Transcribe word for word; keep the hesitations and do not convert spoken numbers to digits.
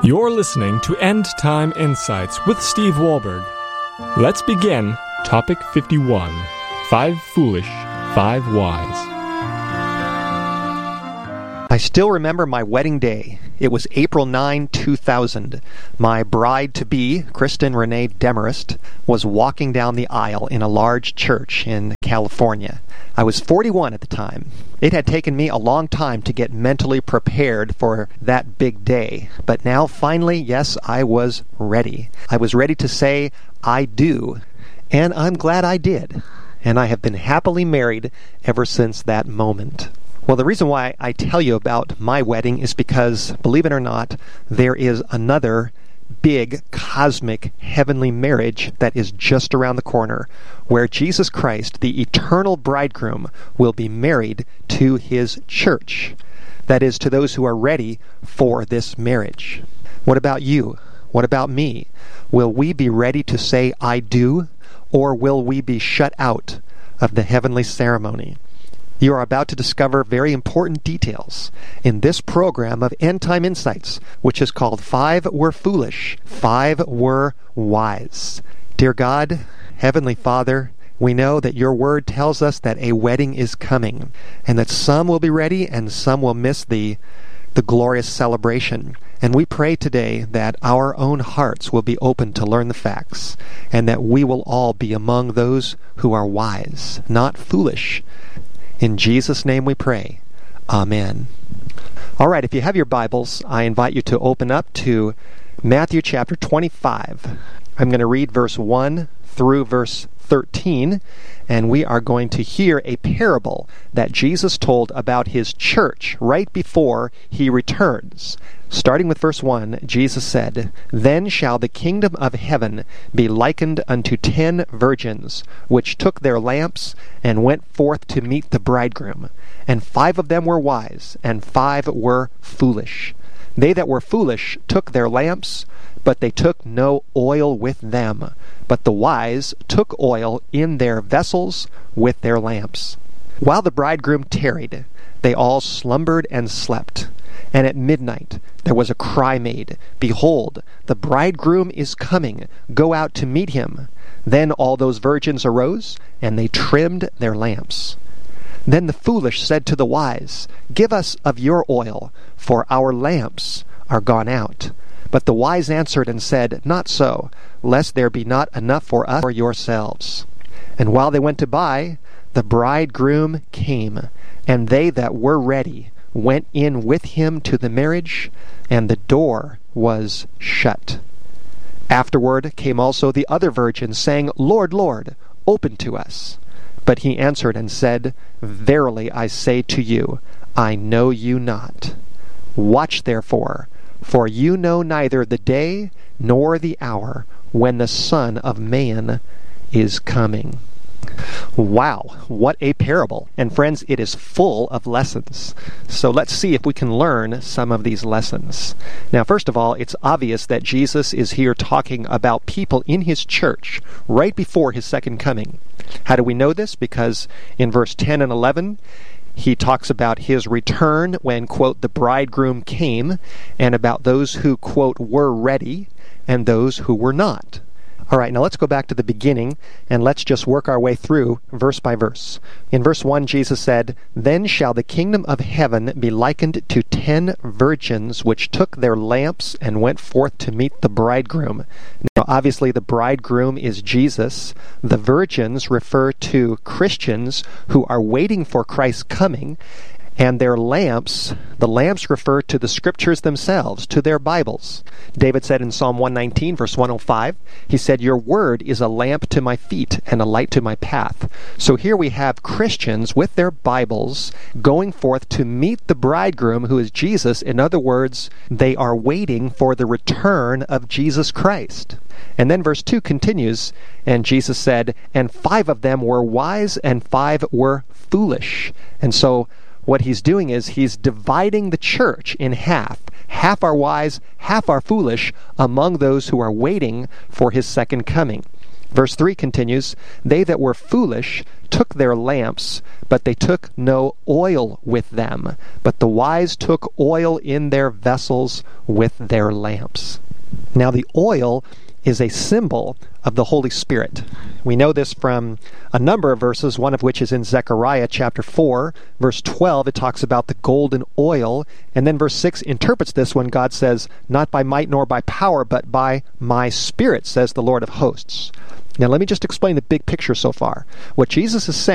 You're listening to End Time Insights with Steve Wahlberg. Let's begin Topic fifty-one, Five Foolish, Five Wise. I still remember my wedding day. It was April ninth, two thousand. My bride-to-be, Kristen Renee Demarest, was walking down the aisle in a large church in California. I was forty-one at the time. It had taken me a long time to get mentally prepared for that big day. But now, finally, yes, I was ready. I was ready to say, I do. And I'm glad I did. And I have been happily married ever since that moment. Well, the reason why I tell you about my wedding is because, believe it or not, there is another big, cosmic, heavenly marriage that is just around the corner, where Jesus Christ, the eternal bridegroom, will be married to his church. That is, to those who are ready for this marriage. What about you? What about me? Will we be ready to say, I do, or will we be shut out of the heavenly ceremony? You are about to discover very important details in this program of End Time Insights, which is called Five Were Foolish, Five Were Wise. Dear God, Heavenly Father, we know that your word tells us that a wedding is coming, and that some will be ready and some will miss the, the glorious celebration. And we pray today that our own hearts will be open to learn the facts, and that we will all be among those who are wise, not foolish. In Jesus' name we pray. Amen. All right, if you have your Bibles, I invite you to open up to Matthew chapter twenty-five. I'm going to read verse one through verse thirteen, and we are going to hear a parable that Jesus told about his church right before he returns. Starting with verse one, Jesus said, Then shall the kingdom of heaven be likened unto ten virgins, which took their lamps and went forth to meet the bridegroom. And five of them were wise, and five were foolish. They that were foolish took their lamps, but they took no oil with them. But the wise took oil in their vessels with their lamps. While the bridegroom tarried, they all slumbered and slept. And at midnight there was a cry made, Behold, the bridegroom is coming, go out to meet him. Then all those virgins arose, and they trimmed their lamps. Then the foolish said to the wise, Give us of your oil, for our lamps are gone out. But the wise answered and said, Not so, lest there be not enough for us or yourselves. And while they went to buy, the bridegroom came, and they that were ready went in with him to the marriage, and the door was shut. Afterward came also the other virgins, saying, Lord, Lord, open to us. But he answered and said, Verily I say to you, I know you not. Watch therefore, for you know neither the day nor the hour when the Son of Man is coming. Wow, what a parable. And friends, it is full of lessons. So let's see if we can learn some of these lessons. Now, first of all, it's obvious that Jesus is here talking about people in his church right before his second coming. How do we know this? Because in verse ten and eleven, he talks about his return when, quote, the bridegroom came, and about those who, quote, were ready, and those who were not. All right, now let's go back to the beginning, and let's just work our way through verse by verse. In verse one, Jesus said, Then shall the kingdom of heaven be likened to ten virgins, which took their lamps and went forth to meet the bridegroom. Now, obviously, the bridegroom is Jesus. The virgins refer to Christians who are waiting for Christ's coming. And their lamps, the lamps refer to the scriptures themselves, to their Bibles. David said in Psalm one nineteen, verse one oh five, he said, Your word is a lamp to my feet and a light to my path. So here we have Christians with their Bibles going forth to meet the bridegroom, who is Jesus. In other words, they are waiting for the return of Jesus Christ. And then verse two continues, and Jesus said, And five of them were wise, and five were foolish. And so what he's doing is he's dividing the church in half. Half are wise, half are foolish, among those who are waiting for his second coming. Verse three continues, "They that were foolish took their lamps, but they took no oil with them. But the wise took oil in their vessels with their lamps." Now the oil is a symbol of the Holy Spirit. We know this from a number of verses, one of which is in Zechariah chapter four, verse twelve. It talks about the golden oil, and then verse six interprets this when God says, "Not by might nor by power, but by my Spirit, says the Lord of hosts." Now let me just explain the big picture so far. What Jesus is saying